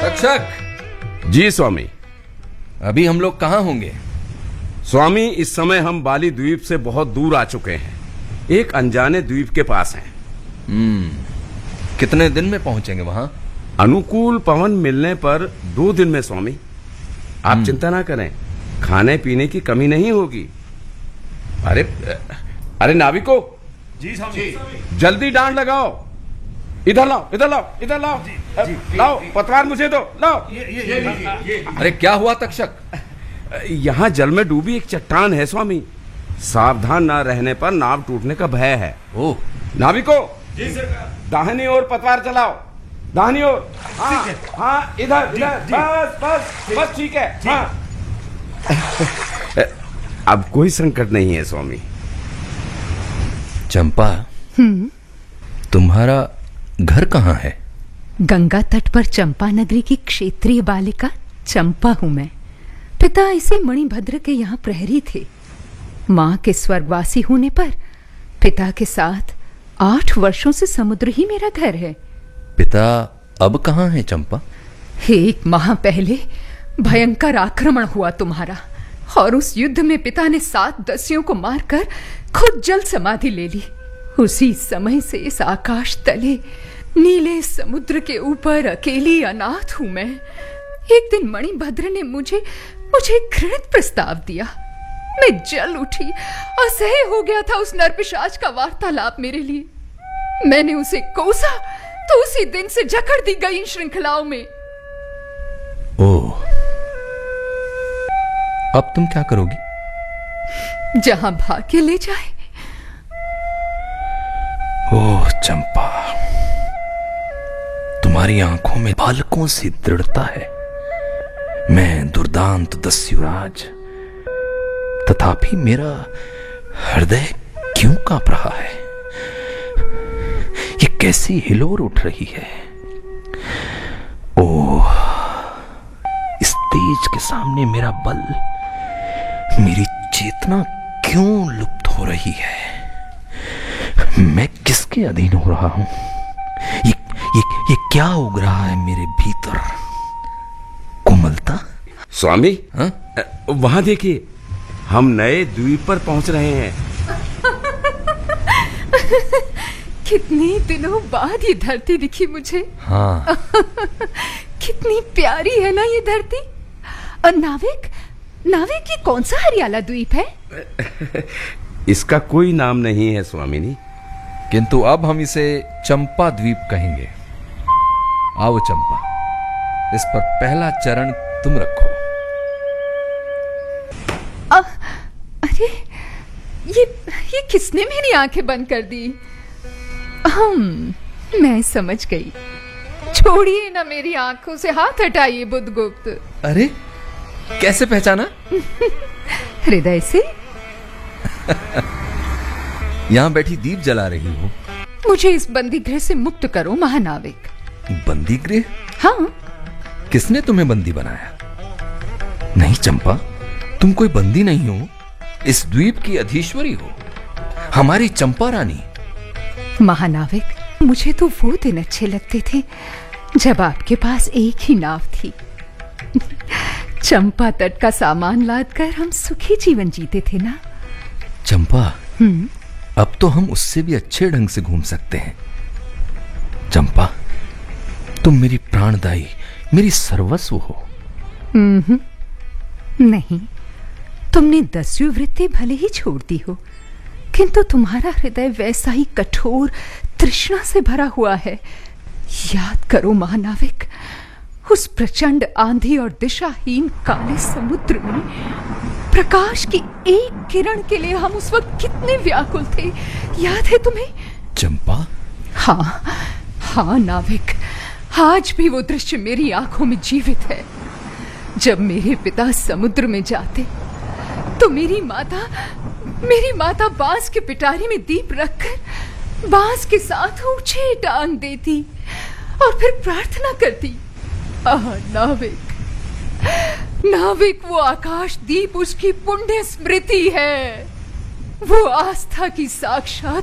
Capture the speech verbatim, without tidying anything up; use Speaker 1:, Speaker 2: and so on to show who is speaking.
Speaker 1: तक्षक।
Speaker 2: जी स्वामी।
Speaker 1: अभी हम लोग कहाँ होंगे?
Speaker 2: स्वामी, इस समय हम बाली द्वीप से बहुत दूर आ चुके हैं, एक अनजाने द्वीप के पास हैं।
Speaker 1: हम्म कितने दिन में पहुंचेंगे वहां?
Speaker 2: अनुकूल पवन मिलने पर दो दिन में स्वामी। आप चिंता ना करें, खाने पीने की कमी नहीं होगी। अरे अरे नाविको।
Speaker 3: जी स्वामी।
Speaker 2: जल्दी डांड लगाओ। इधर लाओ, इधर लाओ, इधर लाओ। लाओ पतवार मुझे दो, लाओ।
Speaker 3: ये ये ये, ये, ये।
Speaker 1: अरे क्या हुआ तक्षक?
Speaker 2: यहाँ जल में डूबी एक चट्टान है स्वामी। सावधान न रहने पर नाव टूटने का भय है।
Speaker 1: ओह
Speaker 2: नाविको,
Speaker 3: जी सरकार।
Speaker 2: दाहिनी ओर पतवार चलाओ, दाहिनी ओर। हाँ, हाँ, इधर इधर, बस बस बस ठीक है। हाँ। अब कोई संकट नहीं है स्वामी।
Speaker 1: चंपा, तुम्हारा घर कहाँ है?
Speaker 4: गंगा तट पर चंपा नगरी की क्षेत्रीय बालिका चंपा हूं मैं। पिता इसे मणिभद्र के यहाँ प्रहरी थे। माँ के स्वर्गवासी होने पर पिता के साथ आठ वर्षों से समुद्र ही मेरा घर है।
Speaker 1: पिता अब कहाँ है चंपा?
Speaker 4: एक माह पहले भयंकर आक्रमण हुआ तुम्हारा, और उस युद्ध में पिता ने सात दस्युओं को मारकर खुद जल समाधि ले ली। उसी समय से इस आकाश तले नीले समुद्र के ऊपर अकेली अनाथ हूं मैं। एक दिन मणिभद्र ने मुझे मुझे घृणित प्रस्ताव दिया। मैं जल उठी, असह्य हो गया था उस नरपिशाच का वार्तालाप मेरे लिए। मैंने उसे कोसा तो उसी दिन से जकड़ दी गई इन श्रृंखलाओं में।
Speaker 1: ओह, अब तुम क्या करोगी?
Speaker 4: जहां भाग्य ले जाए।
Speaker 1: ओह चंपा, तुम्हारी आंखों में बालकों सी दृढ़ता है। मैं दुर्दांत दस्युराज, तथापि मेरा हृदय क्यों कांप रहा है? ये कैसी हिलोर उठ रही है? ओह, इस तेज के सामने मेरा बल, मेरी चेतना क्यों लुप्त हो रही है? मैं किसके अधीन हो रहा हूं? ये ये ये क्या उग रहा है मेरे भीतर? कोमलता?
Speaker 2: स्वामी,
Speaker 1: हाँ?
Speaker 2: वहां देखिए, हम नए द्वीप पर पहुंच रहे हैं।
Speaker 4: कितने दिनों बाद ये धरती दिखी मुझे।
Speaker 1: हाँ।
Speaker 4: कितनी प्यारी है ना ये धरती। और नाविक, नाविक ये कौन सा हरियाला द्वीप है?
Speaker 2: इसका कोई नाम नहीं है स्वामिनी,
Speaker 1: किंतु अब हम इसे चंपा द्वीप कहेंगे। आओ चंपा, इस पर पहला चरण तुम रखो।
Speaker 4: आ, अरे ये ये किसने मेरी आंखें बंद कर दी? हम मैं समझ गई। छोड़िए ना मेरी आंखों से हाथ हटाइए बुद्धगुप्त।
Speaker 1: अरे कैसे पहचाना?
Speaker 4: हृदय से।
Speaker 1: यहां बैठी दीप जला रही हो।
Speaker 4: मुझे इस बंदी गृह से मुक्त करो महानाविक।
Speaker 1: बंदी गृह?
Speaker 4: हाँ।
Speaker 1: किसने तुम्हें बंदी बनाया? नहीं चंपा, तुम कोई बंदी नहीं हो, इस द्वीप की अधीश्वरी हो, हमारी चंपा रानी।
Speaker 4: महानाविक, मुझे तो वो दिन अच्छे लगते थे जब आपके पास एक ही नाव थी। चंपा तट का सामान लादकर हम सुखी जीवन जीते थे ना।
Speaker 1: चंपा,
Speaker 4: हम्म
Speaker 1: अब तो हम उससे भी अच्छे ढंग से घूम सकते हैं। चंपा, तुम मेरी प्राणदायी, मेरी सर्वस्व हो।
Speaker 4: हम्म नहीं, तुमने दस्यु वृत्ति भले ही छोड़ दी हो, किंतु तुम्हारा हृदय वैसा ही कठोर तृष्णा से भरा हुआ है। याद करो महानाविक, उस प्रचंड आंधी और दिशाहीन काले समुद्र में प्रकाश की एक किरण के लिए हम उस वक्त कितने व्याकुल थे, याद है तुम्हें?
Speaker 1: चंपा?
Speaker 4: हाँ हाँ नाविक, आज भी वो दृश्य मेरी आंखों में जीवित है। जब मेरे पिता समुद्र में जाते तो मेरी माता मेरी माता बांस की पिटारी में दीप रखकर बांस के साथ ऊंचे टांग देती और फिर प्रार्थना करती। आह नाविक, नाविक, वो आकाश दीप उसकी पुण्य स्मृति है, वो आस्था की साक्षात